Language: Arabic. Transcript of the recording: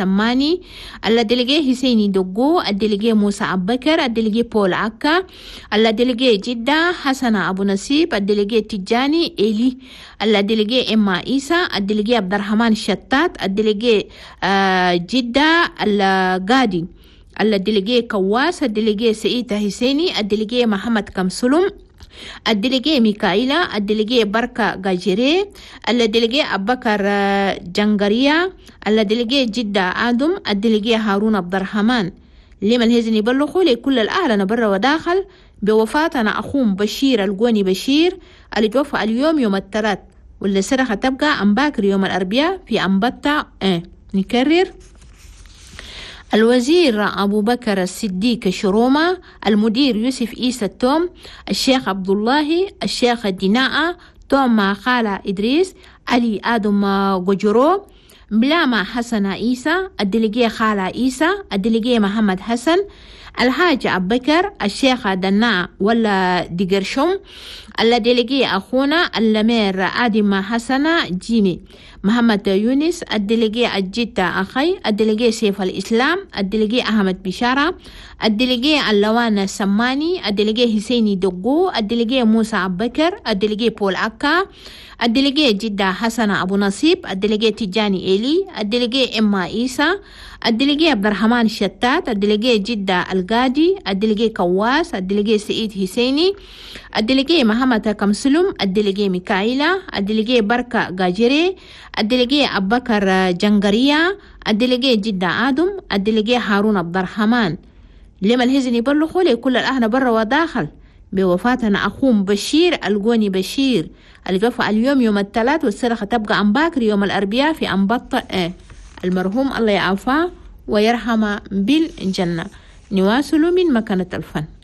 السماني، الدلجي حسيني دقو، الدلجي موسى أبو بكر، الدلجي بول عكا، الدلجي جدة حسن أبو نصيب، الدلجي تجاني إلي، الدلجي إما عيسى، الدلجي عبد الرحمن الشتات، الدلجي جدة القادي، الدلجي كواس، الدلجي سعيد حسيني، الدلجي محمد كمسلم، الدلجي ميكائيلا، الدلجي بركة غاجيري، الدلجي أبو بكر جنغريا، الدلجي جدة آدم، الدلجي هارون عبد الرحمن. لمن الهزن يبلغوا لكل الأهل برا وداخل بوفاتنا أخوهم بشير القوني بشير اللي توفى اليوم يوم الثلاث، واللي سرخة تبقى أنباكر يوم الأربعاء في أنبطة. نكرر: الوزير أبو بكر الصديق شرومة، المدير يوسف إيسا التوم، الشيخ عبد الله، الشيخ الدناء توم خالة إدريس، علي آدم قجرو، بلاما حسن عيسى، الدلجي خالة عيسى، الدلجي محمد حسن، الحاج أبو بكر، الشيخ دناء ولا دقرشم، الدلجي أخونا الأمير آدم حسن جيمي، محمد يونس، الدلجي الجدة أخي، الدلجي سيف الإسلام، الدلجي أحمد بشارة، الدلجي اللوان السماني، الدلجي حسيني دقو، الدلجي موسى أبو بكر، الدلجي بول عكا، الدلجي جدة حسن أبو نصيب، الدلجي تجاني إلي، الدلجي إما عيسى، الدلجي عبد الرحمن الشتات، الدلجي جدة القادي، الدلجي كواس، الدلجي سعيد حسيني، الدلجي محمد كمسلم، الدلجي ميكائيلا، الدلجي بركة غاجيري، الدلجي أبو بكر جنغريا، الدلجي جدة آدم، الدلجي هارون عبد الرحمن. لما الهزن يبلغوا لكل الأهل برا وداخل بوفاتنا أخوهم بشير القوني بشير اللي توفى اليوم يوم الثلاث، والسرخة تبقى أنباكر يوم الأربعاء في أنبطة. المرحوم الله يعافاه ويرحمه بالجنة. نواصل من مكانة الفن.